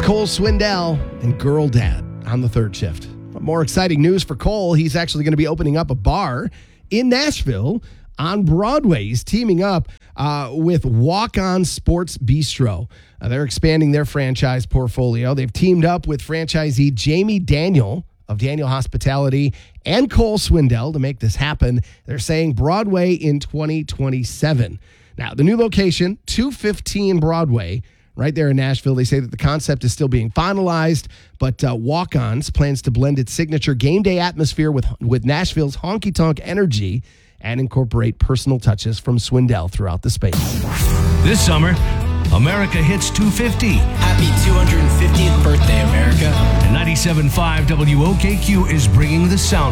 Cole Swindell and Girl Dad on the third shift. More exciting news for Cole. He's actually going to be opening up a bar in Nashville on Broadway. He's teaming up with Walk On Sports Bistro. They're expanding their franchise portfolio. They've teamed up with franchisee Jamie Daniel of Daniel Hospitality and Cole Swindell to make this happen. They're saying Broadway in 2027. Now, the new location, 215 Broadway, right there in Nashville. They say that the concept is still being finalized, but Walk-Ons plans to blend its signature game day atmosphere with Nashville's honky-tonk energy and incorporate personal touches from Swindell throughout the space. This summer, America hits 250. Happy 250th birthday, America. And 97.5 WOKQ is bringing the sound